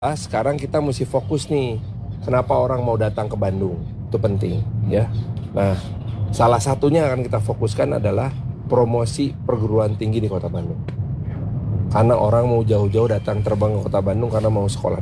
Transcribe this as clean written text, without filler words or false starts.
Sekarang kita mesti fokus nih, kenapa orang mau datang ke Bandung, itu penting ya. Nah, salah satunya akan kita fokuskan adalah promosi perguruan tinggi di Kota Bandung. Karena orang mau jauh-jauh datang terbang ke Kota Bandung karena mau sekolah.